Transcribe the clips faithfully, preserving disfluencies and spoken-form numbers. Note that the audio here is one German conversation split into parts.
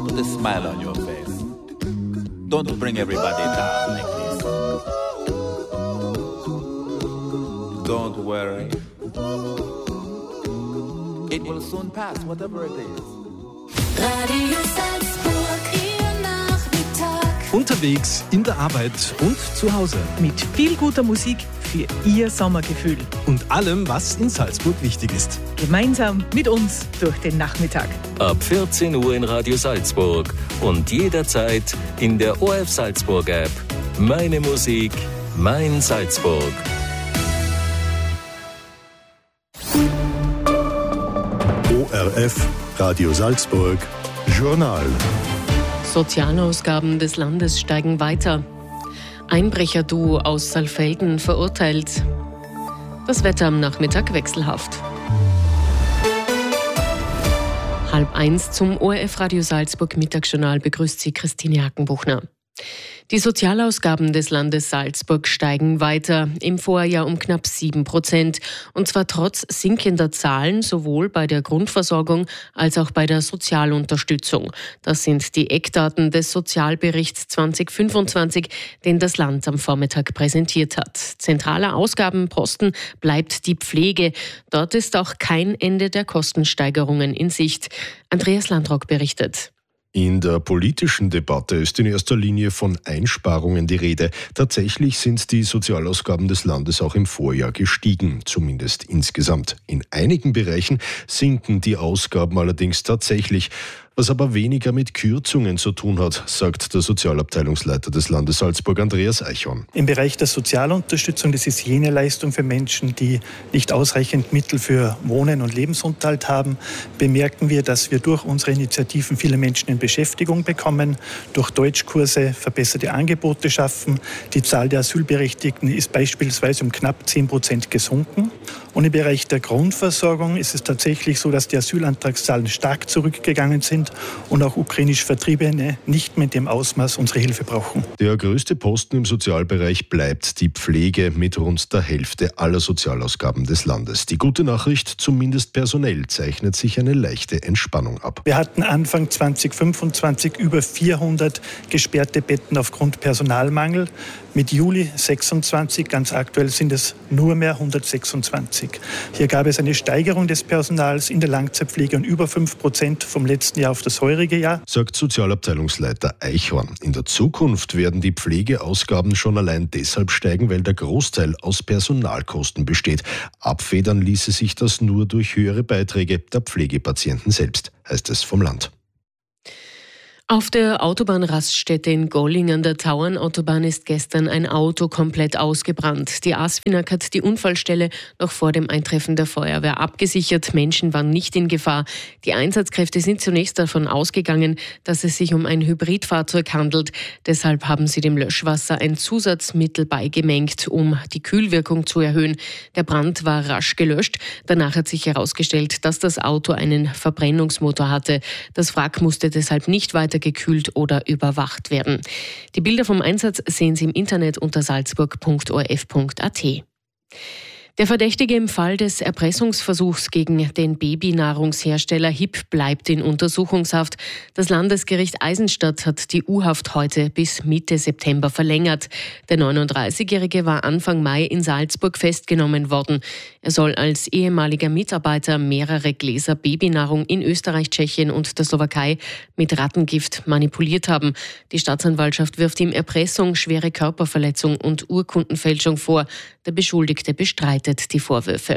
put a smile on your face. Don't bring everybody down like this. Don't worry. It will soon pass, whatever it is. Radio Salzburg, Ihr Nachmittag. Unterwegs, in der Arbeit und zu Hause. Mit viel guter Musik für Ihr Sommergefühl. Und allem, was in Salzburg wichtig ist. Gemeinsam mit uns durch den Nachmittag. Ab vierzehn Uhr in Radio Salzburg und jederzeit in der O R F Salzburg App. Meine Musik, mein Salzburg. O R F Radio Salzburg Journal. Sozialausgaben des Landes steigen weiter. Einbrecherduo aus Saalfelden verurteilt. Das Wetter am Nachmittag wechselhaft. Halb eins zum O R F Radio Salzburg Mittagsjournal begrüßt Sie Christine Hackenbuchner. Die Sozialausgaben des Landes Salzburg steigen weiter, im Vorjahr um knapp sieben Prozent. Und zwar trotz sinkender Zahlen sowohl bei der Grundversorgung als auch bei der Sozialunterstützung. Das sind die Eckdaten des Sozialberichts zwanzig fünfundzwanzig, den das Land am Vormittag präsentiert hat. Zentraler Ausgabenposten bleibt die Pflege. Dort ist auch kein Ende der Kostensteigerungen in Sicht. Andreas Landrock berichtet. In der politischen Debatte ist in erster Linie von Einsparungen die Rede. Tatsächlich sind die Sozialausgaben des Landes auch im Vorjahr gestiegen, zumindest insgesamt. In einigen Bereichen sinken die Ausgaben allerdings tatsächlich, was aber weniger mit Kürzungen zu tun hat, sagt der Sozialabteilungsleiter des Landes Salzburg, Andreas Eichhorn. Im Bereich der Sozialunterstützung, das ist jene Leistung für Menschen, die nicht ausreichend Mittel für Wohnen und Lebensunterhalt haben, bemerken wir, dass wir durch unsere Initiativen viele Menschen in Beschäftigung bekommen, durch Deutschkurse verbesserte Angebote schaffen. Die Zahl der Asylberechtigten ist beispielsweise um knapp zehn Prozent gesunken. Und im Bereich der Grundversorgung ist es tatsächlich so, dass die Asylantragszahlen stark zurückgegangen sind und auch ukrainisch Vertriebene nicht mehr in dem Ausmaß unsere Hilfe brauchen. Der größte Posten im Sozialbereich bleibt die Pflege mit rund der Hälfte aller Sozialausgaben des Landes. Die gute Nachricht, zumindest personell, zeichnet sich eine leichte Entspannung ab. Wir hatten Anfang zwanzig fünfundzwanzig über vierhundert gesperrte Betten aufgrund Personalmangel. Mit Juli sechsundzwanzig, ganz aktuell, sind es nur mehr hundertsechsundzwanzig. Hier gab es eine Steigerung des Personals in der Langzeitpflege und über fünf Prozent vom letzten Jahr auf das heurige Jahr, sagt Sozialabteilungsleiter Eichhorn. In der Zukunft werden die Pflegeausgaben schon allein deshalb steigen, weil der Großteil aus Personalkosten besteht. Abfedern ließe sich das nur durch höhere Beiträge der Pflegepatienten selbst, heißt es vom Land. Auf der Autobahnraststätte in Golling an der Tauernautobahn ist gestern ein Auto komplett ausgebrannt. Die ASFINAG hat die Unfallstelle noch vor dem Eintreffen der Feuerwehr abgesichert. Menschen waren nicht in Gefahr. Die Einsatzkräfte sind zunächst davon ausgegangen, dass es sich um ein Hybridfahrzeug handelt. Deshalb haben sie dem Löschwasser ein Zusatzmittel beigemengt, um die Kühlwirkung zu erhöhen. Der Brand war rasch gelöscht. Danach hat sich herausgestellt, dass das Auto einen Verbrennungsmotor hatte. Das Wrack musste deshalb nicht weiter gekühlt oder überwacht werden. Die Bilder vom Einsatz sehen Sie im Internet unter salzburg punkt o r f punkt a t. Der Verdächtige im Fall des Erpressungsversuchs gegen den Babynahrungshersteller H I P bleibt in Untersuchungshaft. Das Landesgericht Eisenstadt hat die U-Haft heute bis Mitte September verlängert. Der neununddreißigjährige war Anfang Mai in Salzburg festgenommen worden. Er soll als ehemaliger Mitarbeiter mehrere Gläser Babynahrung in Österreich, Tschechien und der Slowakei mit Rattengift manipuliert haben. Die Staatsanwaltschaft wirft ihm Erpressung, schwere Körperverletzung und Urkundenfälschung vor. Der Beschuldigte bestreitet die Vorwürfe.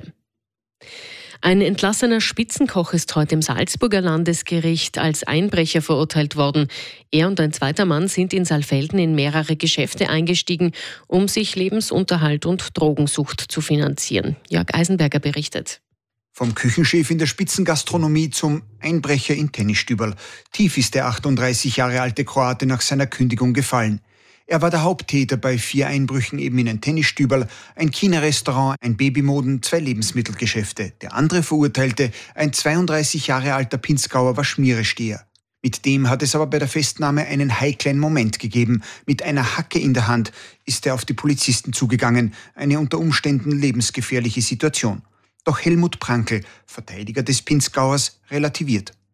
Ein entlassener Spitzenkoch ist heute im Salzburger Landesgericht als Einbrecher verurteilt worden. Er und ein zweiter Mann sind in Saalfelden in mehrere Geschäfte eingestiegen, um sich Lebensunterhalt und Drogensucht zu finanzieren. Jörg Eisenberger berichtet. Vom Küchenchef in der Spitzengastronomie zum Einbrecher in Tennisstüberl. Tief ist der achtunddreißig Jahre alte Kroate nach seiner Kündigung gefallen. Er war der Haupttäter bei vier Einbrüchen eben in ein Tennisstüberl, ein China-Restaurant, ein Babymoden, zwei Lebensmittelgeschäfte. Der andere Verurteilte, ein zweiunddreißig Jahre alter Pinzgauer, war Schmieresteher. Mit dem hat es aber bei der Festnahme einen heiklen Moment gegeben. Mit einer Hacke in der Hand ist er auf die Polizisten zugegangen. Eine unter Umständen lebensgefährliche Situation. Doch Helmut Prankel, Verteidiger des Pinzgauers, relativiert.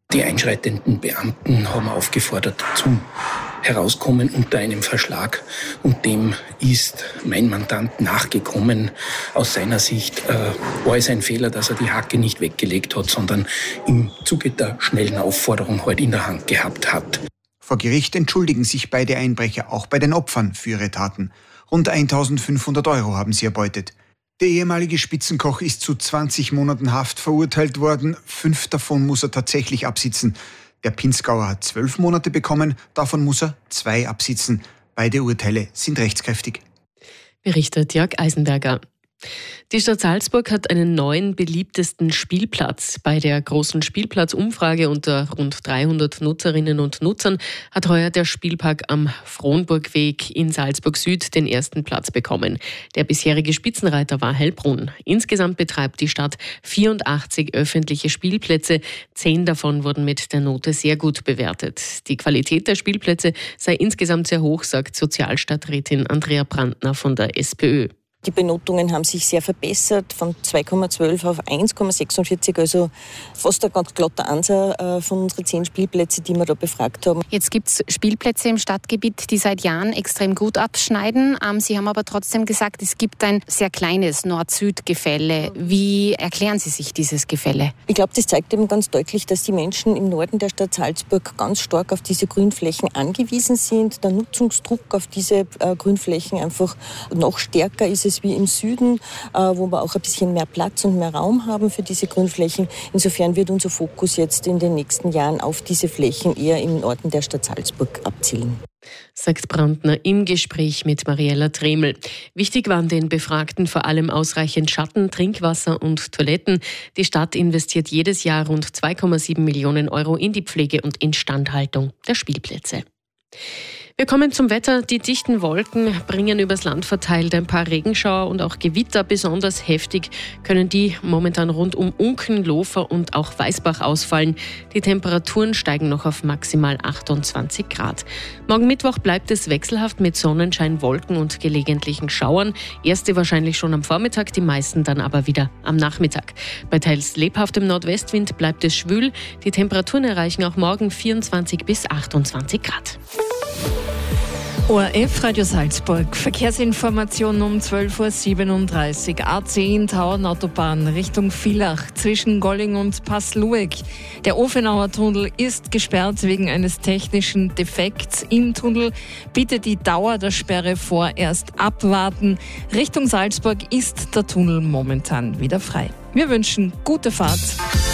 Die einschreitenden Beamten haben aufgefordert zum Herauskommen unter einem Verschlag, und dem ist mein Mandant nachgekommen. Aus seiner Sicht äh, war es ein Fehler, dass er die Hacke nicht weggelegt hat, sondern im Zuge der schnellen Aufforderung halt in der Hand gehabt hat. Vor Gericht entschuldigen sich beide Einbrecher auch bei den Opfern für ihre Taten. Rund eintausendfünfhundert Euro haben sie erbeutet. Der ehemalige Spitzenkoch ist zu zwanzig Monaten Haft verurteilt worden. Fünf davon muss er tatsächlich absitzen. Der Pinzgauer hat zwölf Monate bekommen, davon muss er zwei absitzen. Beide Urteile sind rechtskräftig. Berichtet Jörg Eisenberger. Die Stadt Salzburg hat einen neuen beliebtesten Spielplatz. Bei der großen Spielplatzumfrage unter rund dreihundert Nutzerinnen und Nutzern hat heuer der Spielpark am Frohnburgweg in Salzburg Süd den ersten Platz bekommen. Der bisherige Spitzenreiter war Heilbrunn. Insgesamt betreibt die Stadt vierundachtzig öffentliche Spielplätze. Zehn davon wurden mit der Note sehr gut bewertet. Die Qualität der Spielplätze sei insgesamt sehr hoch, sagt Sozialstadträtin Andrea Brandner von der SPÖ. Die Benotungen haben sich sehr verbessert, von zwei Komma zwölf auf eins Komma sechsundvierzig, also fast ein ganz glatter Ansatz von unseren zehn Spielplätzen, die wir da befragt haben. Jetzt gibt es Spielplätze im Stadtgebiet, die seit Jahren extrem gut abschneiden. Sie haben aber trotzdem gesagt, es gibt ein sehr kleines Nord-Süd-Gefälle. Wie erklären Sie sich dieses Gefälle? Ich glaube, das zeigt eben ganz deutlich, dass die Menschen im Norden der Stadt Salzburg ganz stark auf diese Grünflächen angewiesen sind. Der Nutzungsdruck auf diese äh, Grünflächen einfach noch stärker ist es wie im Süden, wo wir auch ein bisschen mehr Platz und mehr Raum haben für diese Grünflächen. Insofern wird unser Fokus jetzt in den nächsten Jahren auf diese Flächen eher im Norden der Stadt Salzburg abzielen. Sagt Brandner im Gespräch mit Mariella Tremel. Wichtig waren den Befragten vor allem ausreichend Schatten, Trinkwasser und Toiletten. Die Stadt investiert jedes Jahr rund zwei Komma sieben Millionen Euro in die Pflege und Instandhaltung der Spielplätze. Wir kommen zum Wetter. Die dichten Wolken bringen übers Land verteilt ein paar Regenschauer und auch Gewitter. Besonders heftig können die momentan rund um Unken, Lofer und auch Weißbach ausfallen. Die Temperaturen steigen noch auf maximal achtundzwanzig Grad. Morgen Mittwoch bleibt es wechselhaft mit Sonnenschein, Wolken und gelegentlichen Schauern. Erste wahrscheinlich schon am Vormittag, die meisten dann aber wieder am Nachmittag. Bei teils lebhaftem Nordwestwind bleibt es schwül. Die Temperaturen erreichen auch morgen vierundzwanzig bis achtundzwanzig Grad. O R F Radio Salzburg. Verkehrsinformationen um zwölf Uhr siebenunddreißig. A zehn Tauernautobahn Richtung Villach zwischen Golling und Passlueck. Der Ofenauer Tunnel ist gesperrt wegen eines technischen Defekts im Tunnel. Bitte die Dauer der Sperre vorerst abwarten. Richtung Salzburg ist der Tunnel momentan wieder frei. Wir wünschen gute Fahrt.